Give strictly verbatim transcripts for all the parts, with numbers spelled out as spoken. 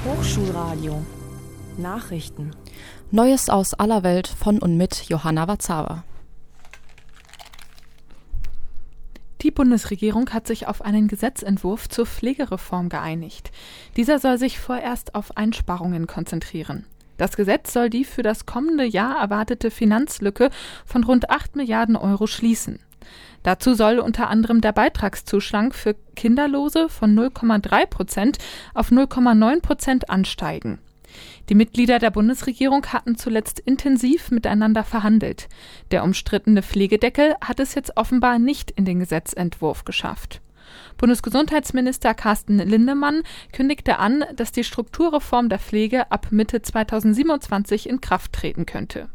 Hochschulradio Nachrichten. Neues aus aller Welt von und mit Johanna Watzauer. Die Bundesregierung hat sich auf einen Gesetzentwurf zur Pflegereform geeinigt. Dieser soll sich vorerst auf Einsparungen konzentrieren. Das Gesetz soll die für das kommende Jahr erwartete Finanzlücke von rund acht Milliarden Euro schließen. Dazu soll unter anderem der Beitragszuschlag für Kinderlose von null Komma drei Prozent auf null Komma neun Prozent ansteigen. Die Mitglieder der Bundesregierung hatten zuletzt intensiv miteinander verhandelt. Der umstrittene Pflegedeckel hat es jetzt offenbar nicht in den Gesetzentwurf geschafft. Bundesgesundheitsminister Carsten Linnemann kündigte an, dass die Strukturreform der Pflege ab Mitte zweitausendsiebenundzwanzig in Kraft treten könnte.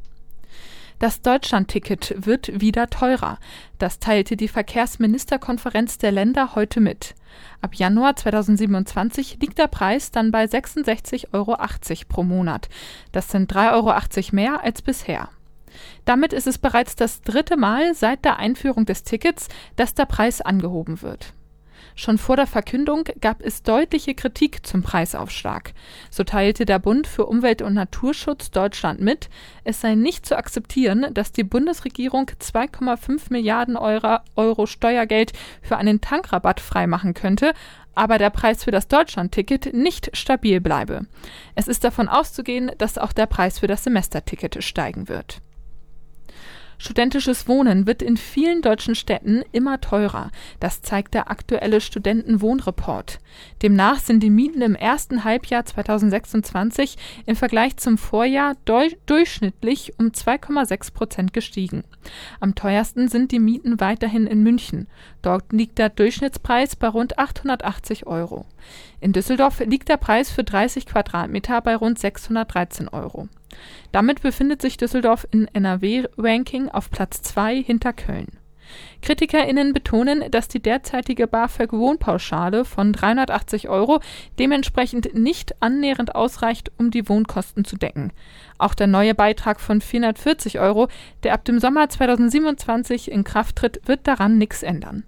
Das Deutschlandticket wird wieder teurer. Das teilte die Verkehrsministerkonferenz der Länder heute mit. Ab Januar zweitausendsiebenundzwanzig liegt der Preis dann bei sechsundsechzig Euro achtzig pro Monat. Das sind drei Euro achtzig mehr als bisher. Damit ist es bereits das dritte Mal seit der Einführung des Tickets, dass der Preis angehoben wird. Schon vor der Verkündung gab es deutliche Kritik zum Preisaufschlag. So teilte der Bund für Umwelt und Naturschutz Deutschland mit, es sei nicht zu akzeptieren, dass die Bundesregierung zwei Komma fünf Milliarden Euro, Euro Steuergeld für einen Tankrabatt freimachen könnte, aber der Preis für das Deutschlandticket nicht stabil bleibe. Es ist davon auszugehen, dass auch der Preis für das Semesterticket steigen wird. Studentisches Wohnen wird in vielen deutschen Städten immer teurer. Das zeigt der aktuelle Studentenwohnreport. Demnach sind die Mieten im ersten Halbjahr zweitausendsechsundzwanzig im Vergleich zum Vorjahr deu- durchschnittlich um zwei Komma sechs Prozent gestiegen. Am teuersten sind die Mieten weiterhin in München. Dort liegt der Durchschnittspreis bei rund achthundertachtzig Euro. In Düsseldorf liegt der Preis für dreißig Quadratmeter bei rund sechshundertdreizehn Euro. Damit befindet sich Düsseldorf im N R W-Ranking auf Platz zwei hinter Köln. KritikerInnen betonen, dass die derzeitige BAföG-Wohnpauschale von dreihundertachtzig Euro dementsprechend nicht annähernd ausreicht, um die Wohnkosten zu decken. Auch der neue Beitrag von vierhundertvierzig Euro, der ab dem Sommer zweitausendsiebenundzwanzig in Kraft tritt, wird daran nichts ändern.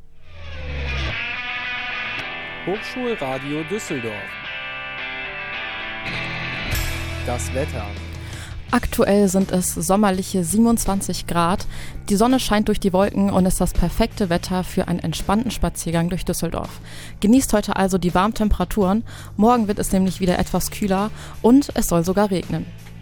Hochschulradio Düsseldorf. Das Wetter. Aktuell sind es sommerliche siebenundzwanzig Grad. Die Sonne scheint durch die Wolken und ist das perfekte Wetter für einen entspannten Spaziergang durch Düsseldorf. Genießt heute also die warmen Temperaturen. Morgen wird es nämlich wieder etwas kühler und es soll sogar regnen.